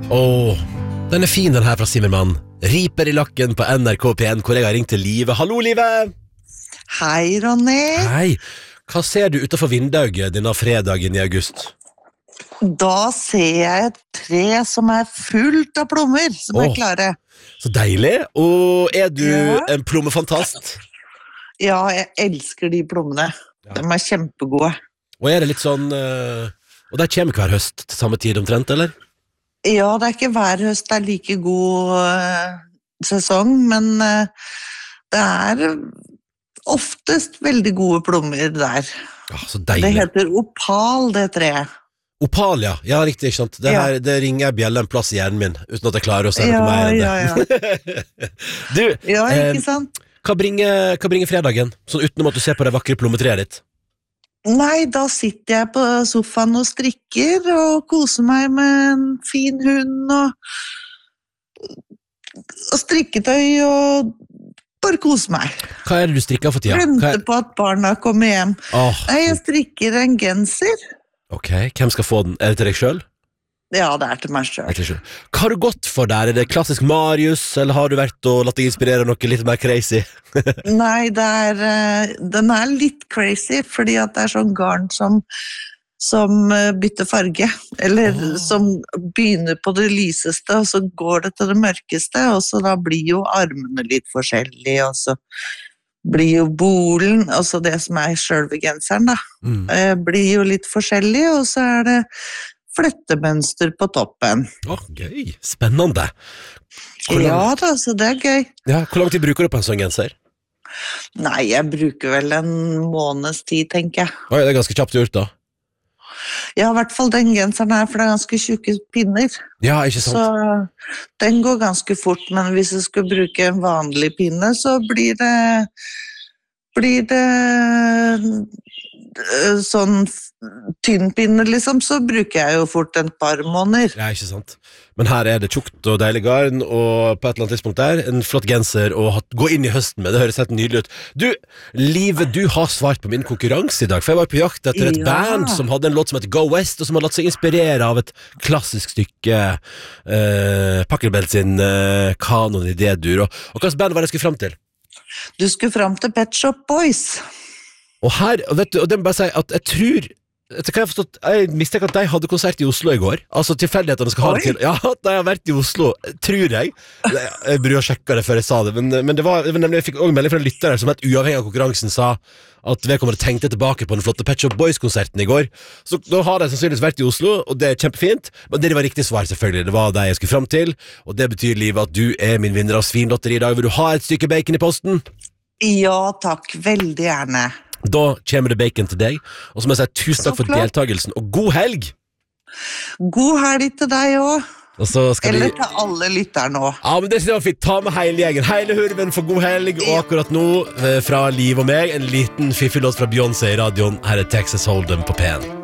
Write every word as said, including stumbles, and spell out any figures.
Åh, den er fin den her fra Simmermann. Riper i lakken på N R K P en, hvor jeg har ringt til Live. Hallo, Live! Hei, Ronny. Hei. Hva ser du utenfor vinduet denne fredagen i august? Da ser jeg et tre som er fullt av plommer, som Åh, er klare. Så deilig. Og er du Ja. en plommefantast? Ja, jeg elsker de plommene. Ja. De er kjempegode. Og er det litt sånn uh, Og de kommer hver høst til samme tid omtrent, eller? Ja, det er ikke hver høst det er like god uh, sesong, men uh, det er oftest veldig gode plommer der. Ja, så Det deilig. heter opal, det treet. Opal, ja. Ja, riktig, ikke sant? Det, Ja. her, det ringer bjella en plass i hjernen min, uten at jeg klarer å se det Ja, på meg enn det. ja, ja. Du, Ja, eh, ikke sant? hva bringer, hva bringer fredagen? Sånn utenom at du ser på det vakre plommetreet ditt. Nei, da sitter jeg på sofaen og strikker og koser meg med en fin hund og, og strikketøy og bare koser meg. Hva er det du strikker for tida? Hva Venter er... på at barna kommer hjem. Åh, Nei, jeg strikker en genser. ok, hvem skal få den? Er det til deg selv? Ja, det er til meg Er det selv. til deg selv? Hva har du gått for der? Er det klassisk Marius, eller har du vært og latt deg inspirere noe litt mer crazy? Nei, det er, eh, den er litt crazy, fordi at det er sånn garn som, som eh, bytter farge, eller Åh. som begynner på det lyseste, og så går det til det mørkeste, og så da blir jo armene litt forskjellige, og så blir jo bolen, altså det som er selve genseren da, Mm. eh, blir jo litt forskjellig, og så er det flettemønster på toppen. Åh, gøy. Spennende. Hvor lang, Ja da, så det er gøy. ja, hvor lang tid bruker du på en sånn genser? Nei, jeg bruker vel en måneds tid, tenker jeg. Oi, det er ganske kjapt gjort da. Ja, i hvert fall den genseren her, for det er ganske tjukke pinner. Ja, ikke sant? Så den går ganske fort, men hvis jeg skulle bruke en vanlig pinne, så blir det blir det eh, sånn f- tynn pinne, liksom, så bruker jeg jo fort en par måneder. Ja, ikke sant. Men her er det tjukt og deilig garn, og på et eller annet tidspunkt der, en flott genser å ha- gå inn i høsten med. Det høres helt nydelig ut. Du, Live, du har svart på min konkurranse i dag, for jeg var på jakt etter et Ja. band som hadde en låt som heter Go West, og som hadde latt seg inspirere av et klassisk stykke uh, Pachelbel sin uh, kanon i D-dur. Og, og hva slags band var det jeg skulle frem til? Du skulle fram til Pet Shop Boys. Og her, og vet du, og det må bare si at jeg tror Etter hva jeg har forstått, jeg mistenker at de hadde konsert i Oslo i går. Altså tilfeldighetene skal ha det Oi. til. Ja, de har vært i Oslo, tror jeg. Jeg, jeg burde ha sjekket det før jeg sa det, men, men det var, det var nemlig, jeg fikk også en melding fra en lytter som helt uavhengig av konkurransen sa at vedkommende tenkte tilbake på den flotte Pet Shop Boys-konserten i går. Så da har de sannsynligvis vært i Oslo, og det er kjempefint, men det var riktig svar selvfølgelig. Det var det jeg skulle frem til, og det betyr, Liv, at du er min vinner av svinlotteri i dag. Vil du ha et stykke bacon i posten? Ja, takk, veldig gjerne. Da kommer det bacon til deg, og så må jeg si tusen takk Så for flott. deltagelsen, og god helg! God helg til deg også, Og så skal eller vi... til alle lytterne også. Ja, men det synes jeg var fint. Ta med hele gjengen. Hele hurven for god helg. Og akkurat nå, eh, fra Liv og meg, en liten fiffig låt fra Beyoncé i radioen. Her er Texas Hold'em på P en.